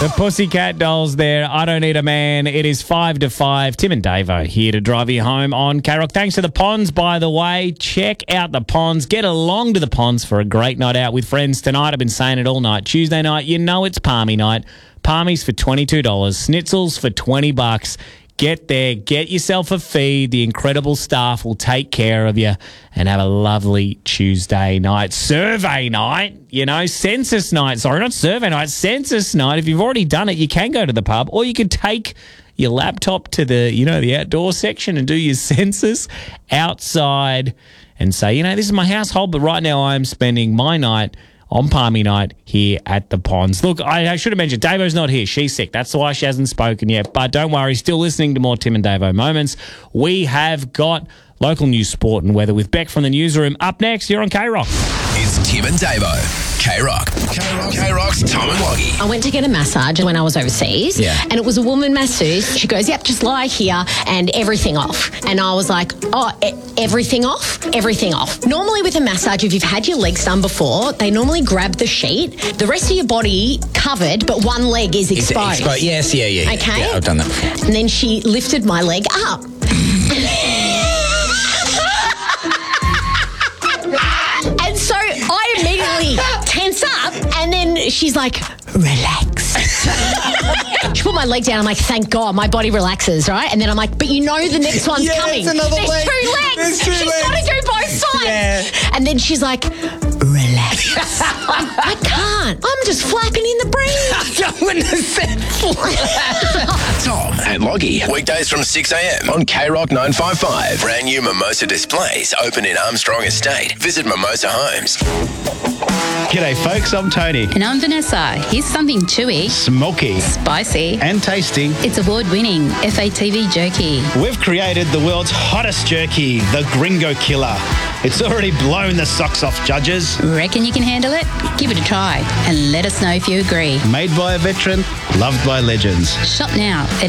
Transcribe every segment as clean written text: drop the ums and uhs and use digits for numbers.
The Pussycat Dolls there. I Don't Need a Man. It is 5 to 5. Tim and Davo here to drive you home on K-Rock. Thanks to the Ponds, by the way. Check out the Ponds. Get along to the Ponds for a great night out with friends tonight. I've been saying it all night. Tuesday night, you know it's Palmy night. Palmies for $22. Schnitzels for $20. Get there, get yourself a feed. The incredible staff will take care of you and have a lovely Tuesday night. Survey night, census night. Sorry, not survey night, census night. If you've already done it, you can go to the pub, or you could take your laptop to the outdoor section and do your census outside and say, this is my household, but right now I'm spending my night on Palmy night here at the Ponds. Look, I should have mentioned, Davo's not here. She's sick. That's why she hasn't spoken yet. But don't worry, still listening to more Tim and Davo moments. We have got local news, sport and weather with Beck from the newsroom. Up next, you're on K-Rock. It's Tim and Davo. K-Rock. K-Rock's Tom and Loggy. I went to get a massage when I was overseas, and it was a woman masseuse. She goes, yep, just lie here and everything off. And I was like, everything off? Everything off. Normally with a massage, if you've had your legs done before, they normally grab the sheet, the rest of your body covered, but one leg is exposed. Yes, yeah. Okay? Yeah, I've done that before. And then she lifted my leg up. And so I immediately tense up, and then she's like, relax. She put my leg down. I'm like, thank God, my body relaxes, right? And then I'm like, but the next one's coming. There's another leg. Two legs. She's got to do both sides. Yeah. And then she's like, relax. I can't. I'm just flapping in the breeze. I wouldn't have said Tom and Loggy. Weekdays from 6 a.m. on K-Rock 955. Brand new Mimosa displays open in Armstrong Estate. Visit Mimosa Homes. G'day folks, I'm Tony. And I'm Vanessa. Here's something chewy, Smoky spicy, and tasty. It's award-winning FATV jerky. We've created the world's hottest jerky, the Gringo Killer. It's already blown the socks off judges. Reckon you can handle it? Give it a try and let us know if you agree. Made by a veteran, loved by legends. Shop now at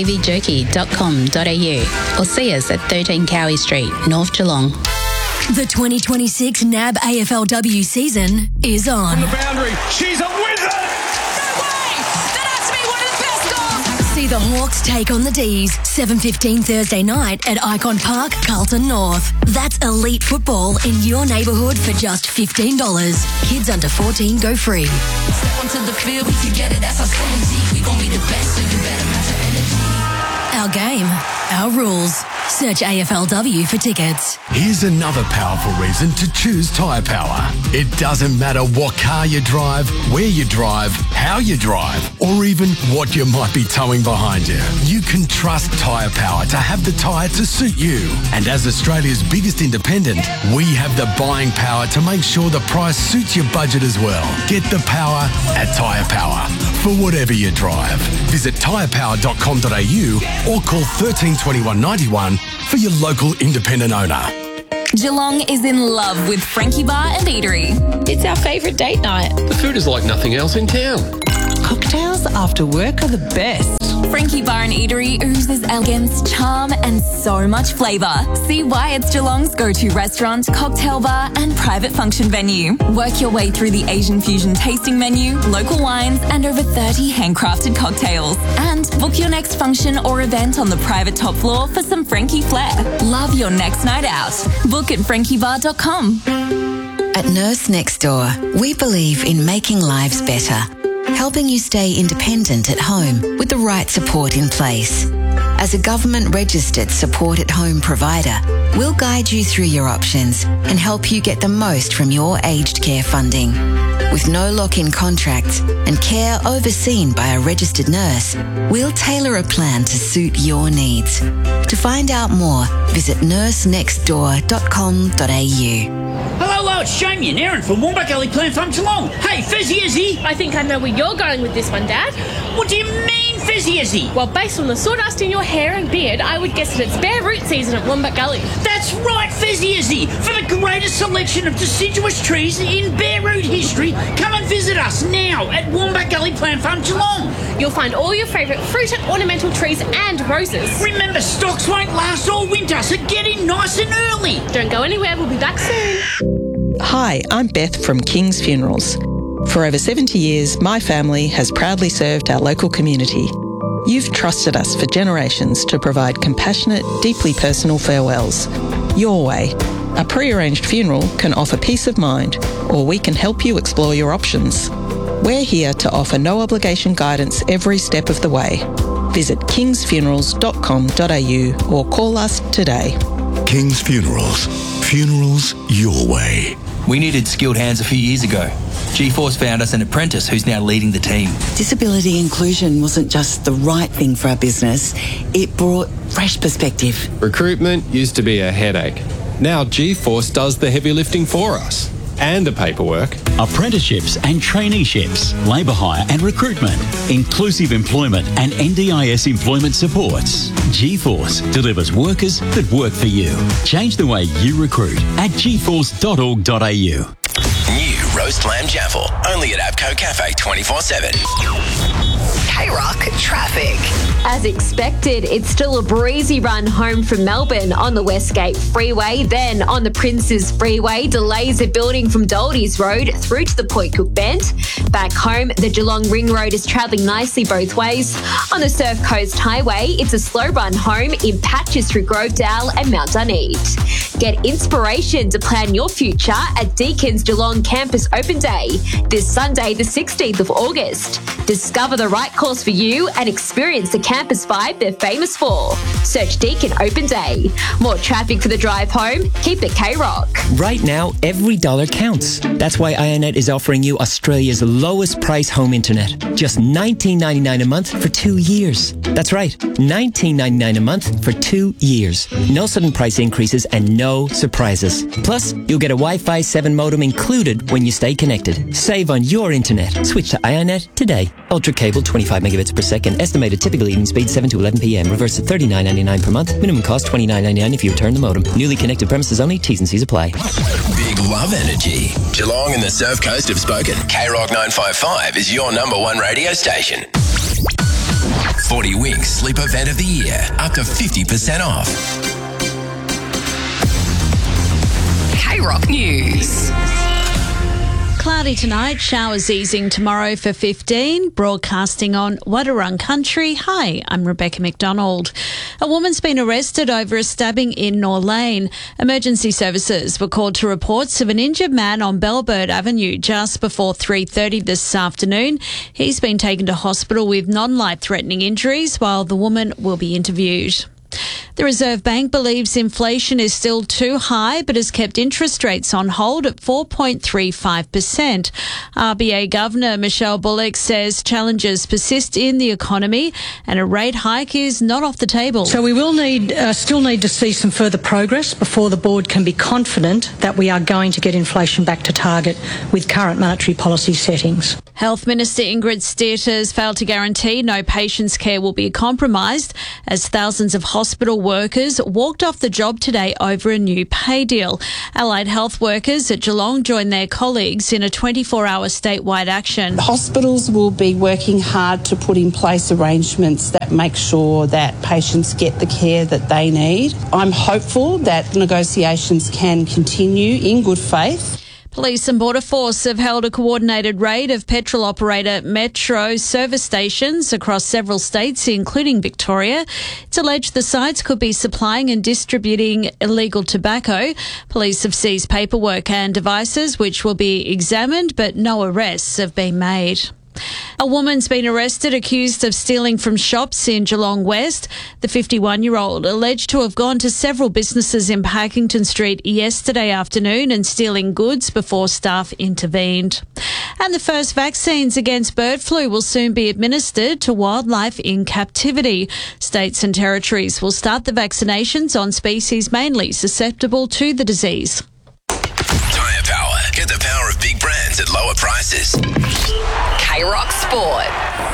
fatvjerky.com.au or see us at 13 Cowie Street, North Geelong. The 2026 NAB AFLW season is on. On the boundary, she's a wizard! No way! That has to be one of the best goals! See the Hawks take on the D's, 7:15 Thursday night at Icon Park, Carlton North. That's elite football in your neighbourhood for just $15. Kids under 14 go free. Step onto the field, we together, that's our strategy. We gon' be the best, so you better match our energy. Our game, our rules. Search AFLW for tickets. Here's another powerful reason to choose Tyre Power. It doesn't matter what car you drive, where you drive, how you drive, or even what you might be towing behind you. You can trust Tyre Power to have the tyre to suit you. And as Australia's biggest independent, we have the buying power to make sure the price suits your budget as well. Get the power at Tyre Power for whatever you drive. Visit tyrepower.com.au or call 132191 for your local independent owner. Geelong is in love with Frankie Bar and Eatery. It's our favourite date night. The food is like nothing else in town. Cocktails after work are the best. Frankie Bar and Eatery oozes elegance, charm and so much flavour. See why it's Geelong's go-to restaurant, cocktail bar and private function venue. Work your way through the Asian fusion tasting menu, local wines and over 30 handcrafted cocktails. And book your next function or event on the private top floor for some Frankie flair. Love your next night out. Book at frankiebar.com. At Nurse Next Door, we believe in making lives better, helping you stay independent at home with the right support in place. As a government-registered support-at-home provider, we'll guide you through your options and help you get the most from your aged care funding. With no lock-in contracts and care overseen by a registered nurse, we'll tailor a plan to suit your needs. To find out more, visit nursenextdoor.com.au. Hello, it's Jamie and Aaron from Wombat Gully Plan Farm Geelong. Hey, Fizzy Izzy. I think I know where you're going with this one, Dad. What do you mean, Fizzy Izzy? Well, based on the sawdust in your hair and beard, I would guess that it's bare root season at Wombat Gully. That's right, Fizzy Izzy. For the greatest selection of deciduous trees in bare root history, come and visit us now at Wombat Gully Plant Farm Geelong. You'll find all your favourite fruit and ornamental trees and roses. Remember, stocks won't last all winter, so get in nice and early. Don't go anywhere, we'll be back soon. Hi, I'm Beth from King's Funerals. For over 70 years, my family has proudly served our local community. You've trusted us for generations to provide compassionate, deeply personal farewells. Your way. A pre-arranged funeral can offer peace of mind, or we can help you explore your options. We're here to offer no obligation guidance every step of the way. Visit kingsfunerals.com.au or call us today. King's Funerals. Funerals your way. We needed skilled hands a few years ago. G-Force found us an apprentice who's now leading the team. Disability inclusion wasn't just the right thing for our business, it brought fresh perspective. Recruitment used to be a headache. Now G-Force does the heavy lifting for us. And the paperwork. Apprenticeships and traineeships, labour hire and recruitment, inclusive employment and NDIS employment supports. G-Force delivers workers that work for you. Change the way you recruit at gforce.org.au. New roast lamb jaffle, only at Abco Cafe 24/7. K-Rock traffic. As expected, it's still a breezy run home from Melbourne on the Westgate Freeway. Then on the Princes Freeway, delays are building from Doldies Road through to the Point Cook Bend. Back home, the Geelong Ring Road is travelling nicely both ways. On the Surf Coast Highway, it's a slow run home in patches through Grovedale and Mount Duneed. Get inspiration to plan your future at Deacon's Geelong Campus Open Day this Sunday, the 16th of August. Discover the right course for you and experience the campus vibe they're famous for. Search Deakin Open Day. More traffic for the drive home? Keep it K-Rock. Right now, every dollar counts. That's why Ionet is offering you Australia's lowest price home internet. Just $19.99 a month for 2 years. That's right, $19.99 a month for 2 years. No sudden price increases and no surprises. Plus, you'll get a Wi-Fi 7 modem included when you stay connected. Save on your internet. Switch to Ionet today. Ultra cable, 25 megabits per second. Estimated typical evening speed 7 to 11 p.m. Reverse at $39.99 per month. Minimum cost $29.99 if you return the modem. Newly connected premises only. T's and C's apply. Big love energy. Geelong and the Surf Coast have spoken. K-Rock 955 is your number one radio station. 40 Winks Sleep Event of the Year. Up to 50% off. K-Rock News. Cloudy tonight, showers easing tomorrow for 15. Broadcasting on Wadawurrung Country. Hi, I'm Rebecca McDonald. A woman's been arrested over a stabbing in Norlane. Emergency services were called to reports of an injured man on Bellbird Avenue just before 3:30 this afternoon. He's been taken to hospital with non-life-threatening injuries while the woman will be interviewed. The Reserve Bank believes inflation is still too high but has kept interest rates on hold at 4.35%. RBA Governor Michelle Bullock says challenges persist in the economy and a rate hike is not off the table. So we will still need to see some further progress before the board can be confident that we are going to get inflation back to target with current monetary policy settings. Health Minister Ingrid Stitt has failed to guarantee no patients' care will be compromised as thousands of hospital workers walked off the job today over a new pay deal. Allied health workers at Geelong joined their colleagues in a 24-hour statewide action. Hospitals will be working hard to put in place arrangements that make sure that patients get the care that they need. I'm hopeful that negotiations can continue in good faith. Police and Border Force have held a coordinated raid of petrol operator Metro service stations across several states, including Victoria. It's alleged the sites could be supplying and distributing illegal tobacco. Police have seized paperwork and devices which will be examined, but no arrests have been made. A woman's been arrested accused of stealing from shops in Geelong West. The 51-year-old alleged to have gone to several businesses in Packington Street yesterday afternoon and stealing goods before staff intervened. And the first vaccines against bird flu will soon be administered to wildlife in captivity. States and territories will start the vaccinations on species mainly susceptible to the disease. Tyre Power. Get the power of big brands at lower prices. K-Rock Sport.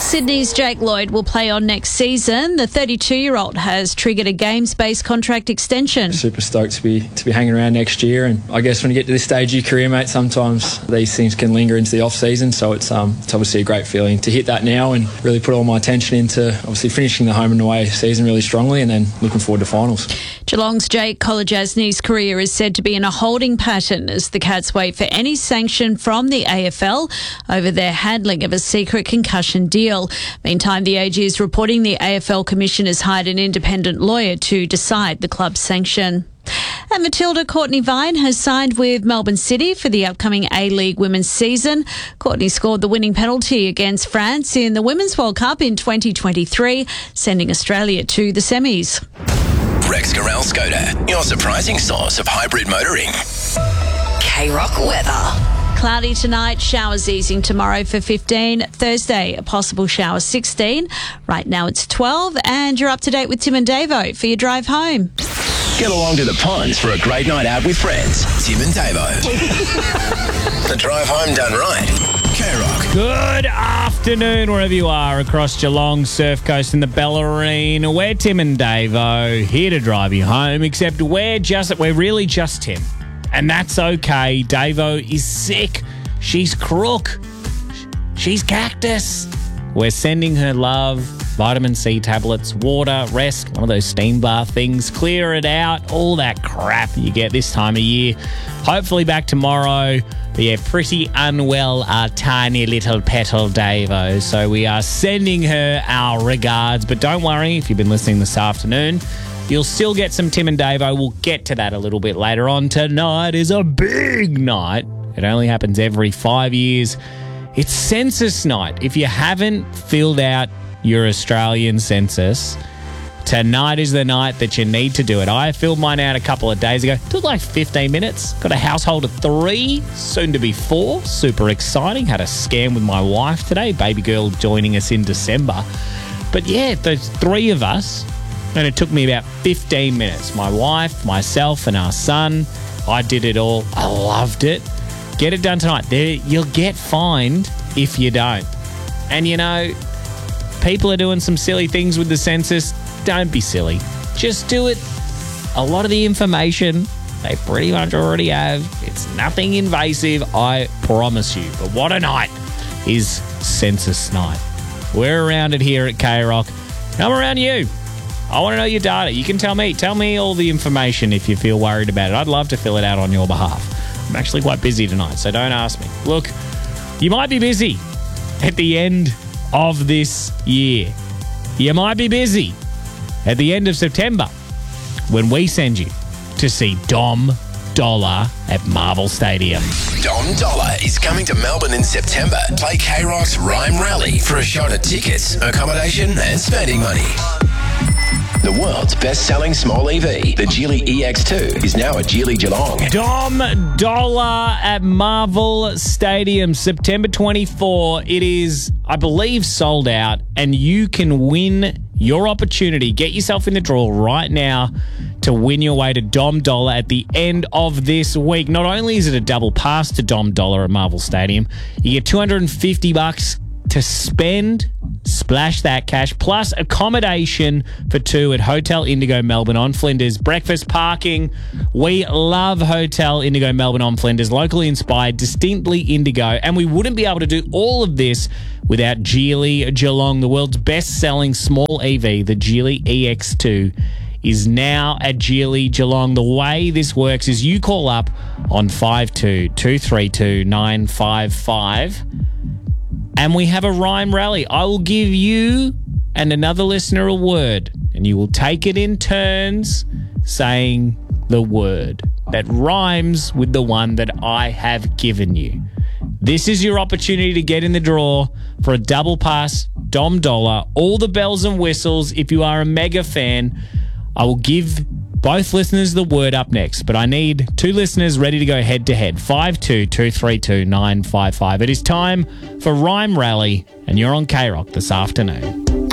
Sydney's Jake Lloyd will play on next season. The 32-year-old has triggered a games-based contract extension. Super stoked to be hanging around next year, and I guess when you get to this stage of your career, mate, sometimes these things can linger into the off-season, so it's obviously a great feeling to hit that now and really put all my attention into obviously finishing the home and away season really strongly and then looking forward to finals. Geelong's Jake Kolodjasny's career is said to be in a holding pattern as the Cats wait for any sanction from the AFL over their handling of a secret concussion deal. Meantime, the AG is reporting the AFL Commission has hired an independent lawyer to decide the club's sanction. And Matilda Courtney Vine has signed with Melbourne City for the upcoming A-League women's season. Courtney scored the winning penalty against France in the Women's World Cup in 2023, sending Australia to the semis. Rex Corral Skoda, your surprising source of hybrid motoring. K-Rock weather. Cloudy tonight, showers easing tomorrow for 15. Thursday, a possible shower 16. Right now it's 12, and you're up to date with Tim and Davo for your drive home. Get along to the ponds for a great night out with friends. Tim and Davo. The drive home done right. K-Rock. Good afternoon, wherever you are across Geelong, Surf Coast and the Bellarine. We're Tim and Davo, here to drive you home, except we're really just Tim. And that's okay. Davo is sick. She's crook. She's cactus. We're sending her love, vitamin C tablets, water, rest, one of those steam bath things, clear it out, all that crap you get this time of year. Hopefully back tomorrow. But yeah, pretty unwell, our tiny little petal Davo. So we are sending her our regards. But don't worry, if you've been listening this afternoon, you'll still get some Tim and Davo. We'll get to that a little bit later on. Tonight is a big night. It only happens every 5 years. It's census night. If you haven't filled out your Australian census, tonight is the night that you need to do it. I filled mine out a couple of days ago. It took like 15 minutes. Got a household of 3, soon to be 4. Super exciting. Had a scam with my wife today. Baby girl joining us in December. But yeah, there's 3 of us. And it took me about 15 minutes. My wife, myself, and our son. I did it all. I loved it. Get it done tonight. You'll get fined if you don't. And you know, people are doing some silly things with the census. Don't be silly. Just do it. A lot of the information they pretty much already have. It's nothing invasive, I promise you. But what a night is census night. We're around it here at K-Rock. I'm around you. I want to know your data. You can tell me all the information if you feel worried about it. I'd love to fill it out on your behalf. I'm actually quite busy tonight, so don't ask me. Look, you might be busy at the end of this year. You might be busy at the end of September when we send you to see Dom Dollar at Marvel Stadium. Dom Dollar is coming to Melbourne in September. Play K-Rock's Rhyme Rally for a shot at tickets, accommodation and spending money. The world's best-selling small EV, the Geely EX2, is now at Geely Geelong. Dom Dollar at Marvel Stadium, September 24. It is, I believe, sold out, and you can win your opportunity. Get yourself in the draw right now to win your way to Dom Dollar at the end of this week. Not only is it a double pass to Dom Dollar at Marvel Stadium, you get $250 to spend, splash that cash, plus accommodation for 2 at Hotel Indigo Melbourne on Flinders. Breakfast, parking. We love Hotel Indigo Melbourne on Flinders. Locally inspired, distinctly indigo. And we wouldn't be able to do all of this without Geely Geelong, the world's best-selling small EV. The Geely EX2 is now at Geely Geelong. The way this works is you call up on 52-232-955 and we have a rhyme rally. I will give you and another listener a word, and you will take it in turns saying the word that rhymes with the one that I have given you. This is your opportunity to get in the draw for a double pass, Dom Dollar, all the bells and whistles. If you are a mega fan, I will give both listeners the word up next, but I need 2 listeners ready to go head-to-head. 52-232-955. It is time for Rhyme Rally, and you're on K-Rock this afternoon.